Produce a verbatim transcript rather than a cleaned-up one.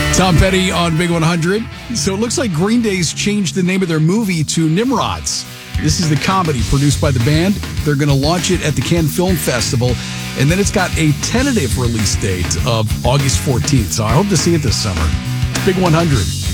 Tom Petty on Big one hundred. So it looks like Green Day's changed the name of their movie to Nimrods. This is the comedy produced by the band. They're going to launch it at the Cannes Film Festival, and then it's got a tentative release date of August fourteenth. So I hope to see it this summer. Big one hundred.